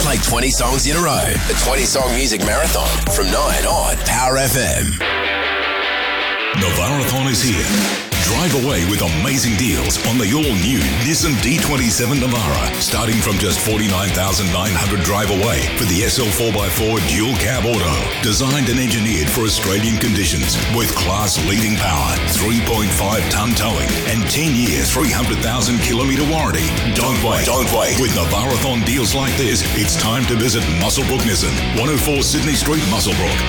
play 20 songs in a row. The 20-song music marathon from 9 on Power FM. Navarathon is here. Drive away with amazing deals on the all-new Nissan D27 Navara, starting from just $49,900 drive away for the SL 4x4 dual cab auto, designed and engineered for Australian conditions with class-leading power, 3.5-ton towing, and 10-year, 300,000-kilometre warranty. Don't wait. With Navarathon deals like this, it's time to visit Muswellbrook Nissan, 104 Sydney Street, Muswellbrook.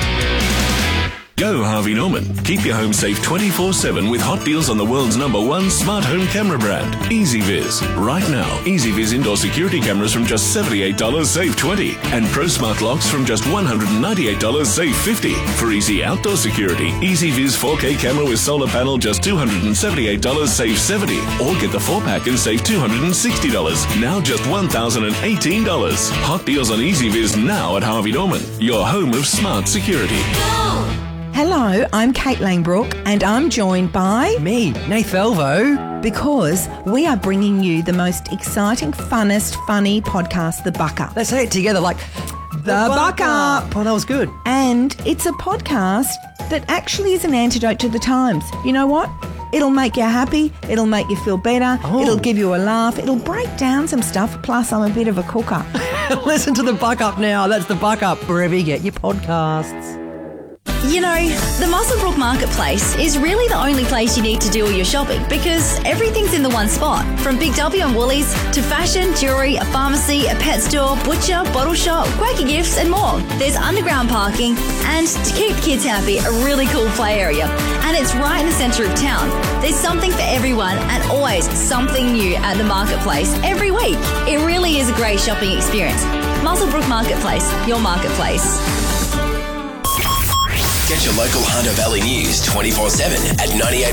Go Harvey Norman. Keep your home safe 24/7 with hot deals on the world's #1 smart home camera brand, EasyViz. Right now, EasyViz indoor security cameras from just $78, save $20. And Pro Smart locks from just $198, save $50. For easy outdoor security, EasyViz 4K camera with solar panel just $278, save $70. Or get the 4-pack and save $260. Now just $1,018. Hot deals on EasyViz now at Harvey Norman, your home of smart security. Hello, I'm Kate Langbrook and I'm joined by... me, Nath Velvo. Because we are bringing you the most exciting, funnest, funny podcast, The Buck Up. Let's say it together like... The Buck Up. Oh, that was good. And it's a podcast that actually is an antidote to the times. You know what? It'll make you happy. It'll make you feel better. Oh. It'll give you a laugh. It'll break down some stuff. Plus, I'm a bit of a cooker. Listen to The Buck Up now. That's The Buck Up, wherever you get your podcasts. You know, the Muswellbrook Marketplace is really the only place you need to do all your shopping because everything's in the one spot. From Big W and Woolies to fashion, jewellery, a pharmacy, a pet store, butcher, bottle shop, Quaker Gifts and more. There's underground parking and, to keep the kids happy, a really cool play area. And it's right in the centre of town. There's something for everyone and always something new at the Marketplace every week. It really is a great shopping experience. Muswellbrook Marketplace, your marketplace. Get your local Hunter Valley news 24/7 at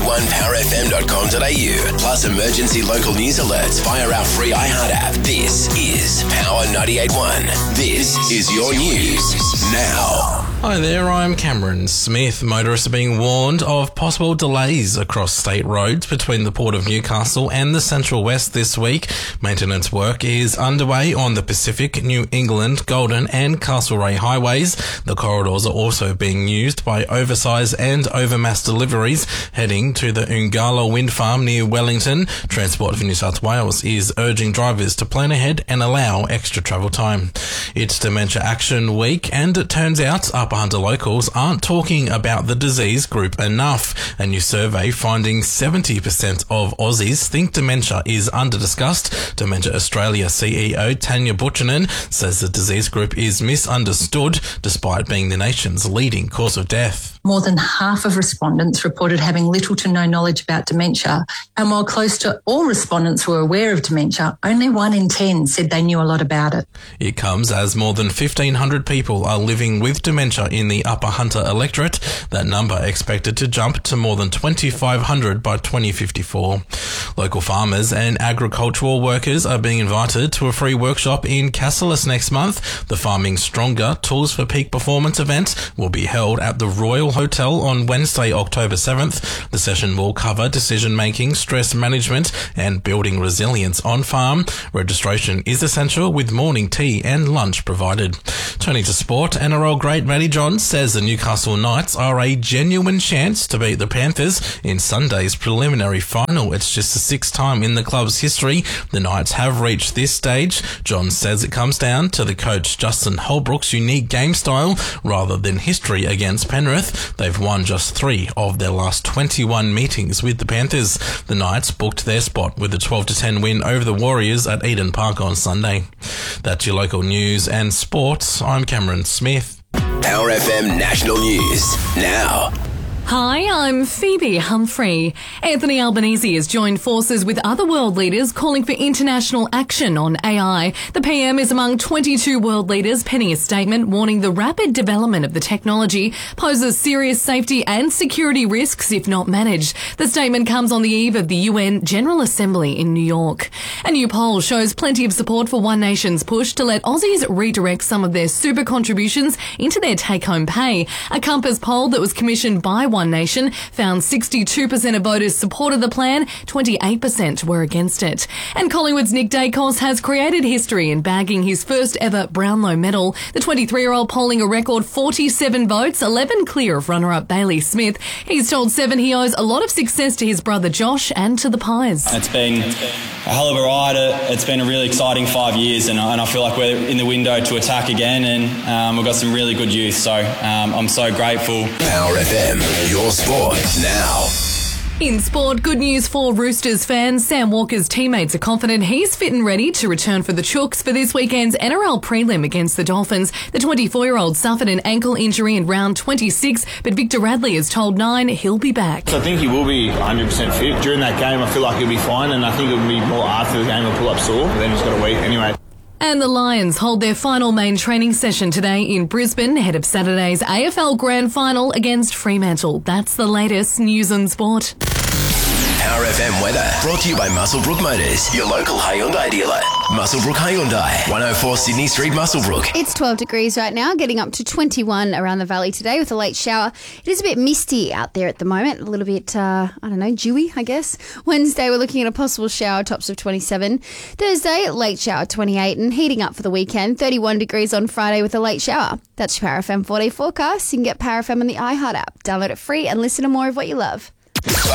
981powerfm.com.au. Plus emergency local news alerts via our free iHeart app. This is Power 98.1. This is your news now. Hi there, I'm Cameron Smith. Motorists are being warned of possible delays across state roads between the Port of Newcastle and the Central West this week. Maintenance work is underway on the Pacific, New England, Golden and Castlereagh highways. The corridors are also being used by oversize and overmass deliveries heading to the Ungala wind farm near Wellington. Transport for New South Wales is urging drivers to plan ahead and allow extra travel time. It's Dementia Action Week and it turns out Upper Hunter locals aren't talking about the disease group enough. A new survey finding 70% of Aussies think dementia is under-discussed. Dementia Australia CEO Tanya Butchanen says the disease group is misunderstood despite being the nation's leading cause of death. More than half of respondents reported having little to no knowledge about dementia, and while close to all respondents were aware of dementia, only 1 in 10 said they knew a lot about it. It comes as more than 1,500 people are living with dementia in the Upper Hunter electorate. That number expected to jump to more than 2,500 by 2054. Local farmers and agricultural workers are being invited to a free workshop in Cassilis next month. The Farming Stronger Tools for Peak Performance event will be held at the Royal Hotel on Wednesday, October 7th. The session will cover decision-making, stress management and building resilience on farm. Registration is essential with morning tea and lunch provided. Turning to sport, NRL great Matty Johns says the Newcastle Knights are a genuine chance to beat the Panthers in Sunday's preliminary final. It's just the 6th time in the club's history the Knights have reached this stage. Johns says it comes down to the coach Justin Holbrook's unique game style rather than history against Penrith. They've won just 3 of their last 21 meetings with the Panthers. The Knights booked their spot with a 12-10 win over the Warriors at Eden Park on Sunday. That's your local news and sports. I'm Cameron Smith. Power FM National News now. Hi, I'm Phoebe Humphrey. Anthony Albanese has joined forces with other world leaders calling for international action on AI. The PM is among 22 world leaders penning a statement warning the rapid development of the technology poses serious safety and security risks if not managed. The statement comes on the eve of the UN General Assembly in New York. A new poll shows plenty of support for One Nation's push to let Aussies redirect some of their super contributions into their take-home pay. A Compass poll that was commissioned by One Nation found 62% of voters supported the plan, 28% were against it. And Collingwood's Nick Dacos has created history in bagging his first ever Brownlow medal. The 23-year-old polling a record 47 votes, 11 clear of runner-up Bailey Smith. He's told Seven he owes a lot of success to his brother Josh and to the Pies. It's been a hell of a ride. It's been a really exciting 5 years, and I feel like we're in the window to attack again, and we've got some really good youth, so I'm so grateful. Power FM, your sport now. In sport, good news for Roosters fans. Sam Walker's teammates are confident he's fit and ready to return for the Chooks for this weekend's NRL prelim against the Dolphins. The 24-year-old suffered an ankle injury in round 26, but Victor Radley has told Nine he'll be back. I think he will be 100% fit. During that game, I feel like he'll be fine, and I think it'll be more after the game he'll pull up sore, but then he's got a week anyway. And the Lions hold their final main training session today in Brisbane ahead of Saturday's AFL Grand Final against Fremantle. That's the latest news and sport. Power FM weather brought to you by Muswellbrook Motors, your local Hyundai dealer. Muswellbrook Hyundai, 104 Sydney Street, Muswellbrook. It's 12 degrees right now, getting up to 21 around the valley today with a late shower. It is a bit misty out there at the moment, a little bit, dewy, I guess. Wednesday, we're looking at a possible shower, tops of 27. Thursday, late shower, 28, and heating up for the weekend, 31 degrees on Friday with a late shower. That's your Power FM 4-day forecast. You can get Power FM on the iHeart app. Download it free and listen to more of what you love.